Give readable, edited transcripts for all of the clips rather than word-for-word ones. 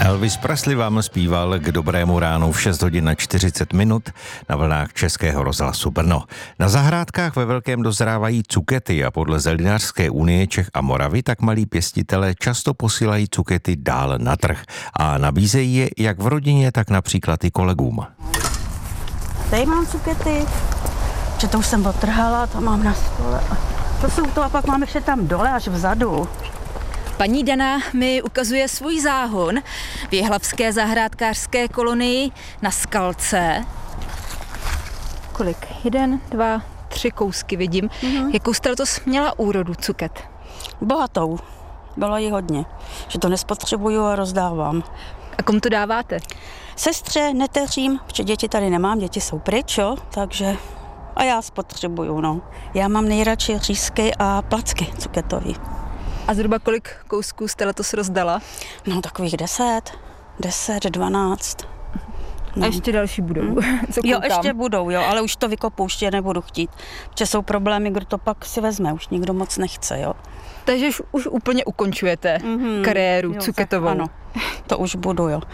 Elvis Presley vám zpíval k dobrému ránu v 6 hodin na 40 minut na vlnách Českého rozhlasu Brno. Na zahrádkách ve velkém dozrávají cukety a podle Zelinářské unie Čech a Moravy tak malí pěstitelé často posílají cukety dál na trh a nabízejí je jak v rodině, tak například i kolegům. Tady mám cukety, že to už jsem otrhala, to mám na stole. To jsou to a pak mám ještě tam dole až vzadu. Paní Dana mi ukazuje svůj záhon v jihlavské zahrádkářské kolonii na Skalce. Kolik? 1, 2, 3 kousky vidím. Jakou jste letos měla úrodu cuket? Bohatou. Bylo jí hodně. Že to nespotřebuju a rozdávám. A komu to dáváte? Sestře, neteřím, protože děti tady nemám, děti jsou pryč, jo, takže a já spotřebuju, no. Já mám nejradši řízky a placky cuketový. A zhruba kolik kousků jste letos rozdala? No takových 10, 12. No. A ještě další budou. Jo, ještě budou, jo, ale už to vykopouště nebudu chtít. Protože jsou problémy, kdo to pak si vezme, už nikdo moc nechce, jo. Takže už úplně ukončujete kariéru cuketovou. Ano, to už budu, jo.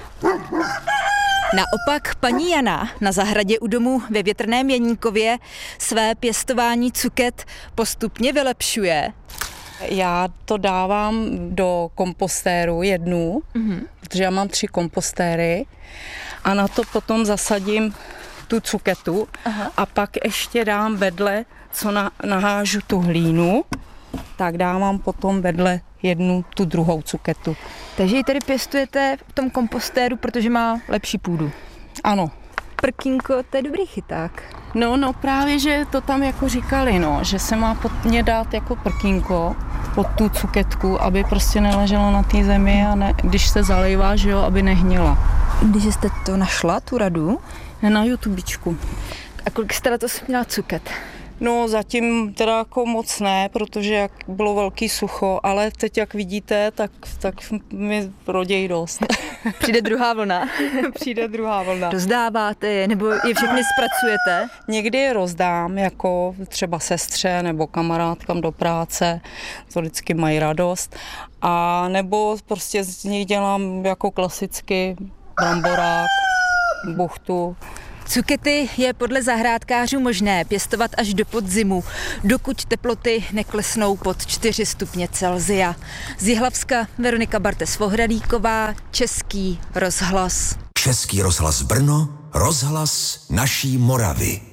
Naopak paní Jana na zahradě u domu ve Větrném Jeníkově své pěstování cuket postupně vylepšuje. Já to dávám do kompostéru jednu, protože já mám 3 kompostéry a na to potom zasadím tu cuketu. A pak ještě dám vedle, co nahážu tu hlínu, tak dávám potom vedle jednu tu druhou cuketu. Takže ji tedy pěstujete v tom kompostéru, protože má lepší půdu. Ano. Prkínko, to je dobrý chyták. No právě, že to tam jako říkali, no, že se má pod mě dát jako prkínko pod tu cuketku, aby prostě neleželo na té zemi a ne, když se zalejvá, že jo, aby nehnila. Když jste to našla, tu radu? Na YouTubečku. A kolik jste letos měla cuket? No zatím teda jako moc ne, protože jak bylo velký sucho, ale teď jak vidíte, tak mi rodějí dost. Přijde druhá vlna? Přijde druhá vlna. Rozdáváte je, nebo je všechny zpracujete? Někdy je rozdám, jako třeba sestře nebo kamarádkám do práce, to vždycky mají radost. A nebo prostě z nich dělám jako klasicky bramborák, buchtu. Cukety je podle zahrádkářů možné pěstovat až do podzimu, dokud teploty neklesnou pod 4 stupně Celsia. Z Jihlavska Veronika Bartes-Vohradíková, Český rozhlas. Český rozhlas Brno, rozhlas naší Moravy.